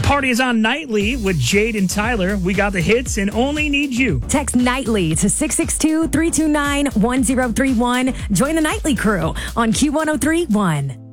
Party is on nightly with Jade and Tyler. We got the hits and only need you. Text nightly to 662-329-1031. Join the nightly crew on Q103.1.